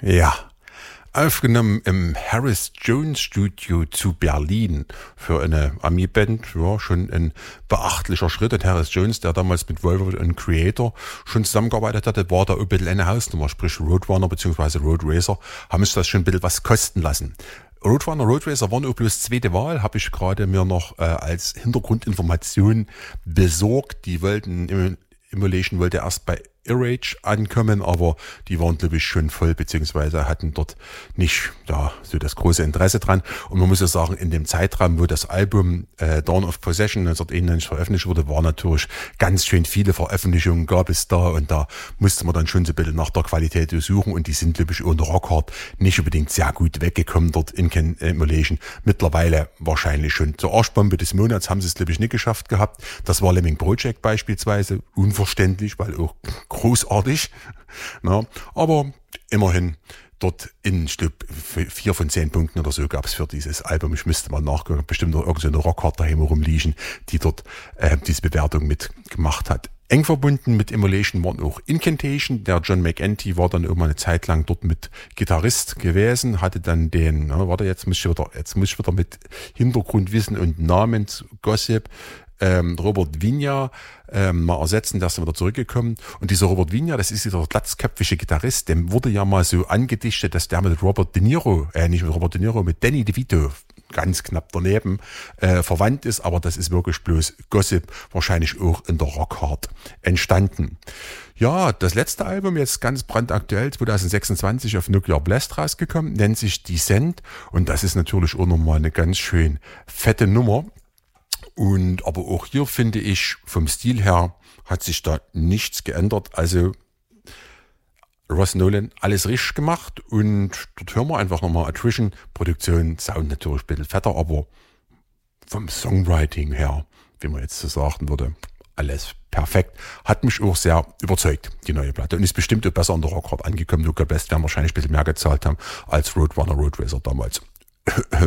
Ja, aufgenommen im Harris Jones Studio zu Berlin für eine Ami-Band. Ja, schon ein beachtlicher Schritt. Und Harris Jones, der damals mit Volvo und Creator schon zusammengearbeitet hatte, war da ein bisschen eine Hausnummer. Sprich Roadrunner bzw. Road Racer haben sich das schon ein bisschen was kosten lassen. Roadrunner, Road Racer waren auch bloß zweite Wahl, habe ich gerade mir noch als Hintergrundinformation besorgt. Die wollten, Immolation wollte erst bei Irrage ankommen, aber die waren, glaube ich, schon voll, beziehungsweise hatten dort nicht so das große Interesse dran. Und man muss ja sagen, in dem Zeitraum, wo das Album Dawn of Possession 1991 veröffentlicht wurde, war natürlich ganz schön viele Veröffentlichungen gab es da, und da musste man dann schon so ein bisschen nach der Qualität suchen, und die sind, glaube ich, unter Rockhard nicht unbedingt sehr gut weggekommen dort in Immolation. Mittlerweile wahrscheinlich schon zur Arschbombe des Monats haben sie es, glaube ich, nicht geschafft gehabt. Das war Lemming Project beispielsweise, unverständlich, weil auch großartig, aber immerhin dort in 4 von 10 Punkten oder so gab es für dieses Album. Ich müsste mal nachgucken, bestimmt noch irgendeine Rockhard daheim rumliegen, die dort diese Bewertung mitgemacht hat. Eng verbunden mit Immolation waren auch Incantation. Der John McEntee war dann irgendwann eine Zeit lang dort mit Gitarrist gewesen, hatte dann jetzt muss ich wieder mit Hintergrundwissen und Namensgossip Robert Vigna mal ersetzen, der ist dann wieder zurückgekommen. Und dieser Robert Vigna, das ist dieser glatzköpfige Gitarrist, dem wurde ja mal so angedichtet, dass der mit mit Danny DeVito ganz knapp daneben verwandt ist, aber das ist wirklich bloß Gossip, wahrscheinlich auch in der Rockhard entstanden. Ja, das letzte Album, jetzt ganz brandaktuell, 2026 auf Nuclear Blast rausgekommen, nennt sich Descent, und das ist natürlich auch nochmal eine ganz schön fette Nummer. Und aber auch hier finde ich, vom Stil her hat sich da nichts geändert. Also Ross Nolan, alles richtig gemacht, und dort hören wir einfach nochmal Attrition. Produktion, Sound natürlich ein bisschen fetter, aber vom Songwriting her, wie man jetzt so sagen würde, alles perfekt. Hat mich auch sehr überzeugt, die neue Platte. Und ist bestimmt auch besser an der Rockhard angekommen. Nuclear Blast werden wahrscheinlich ein bisschen mehr gezahlt haben als Roadrunner, Road Racer damals.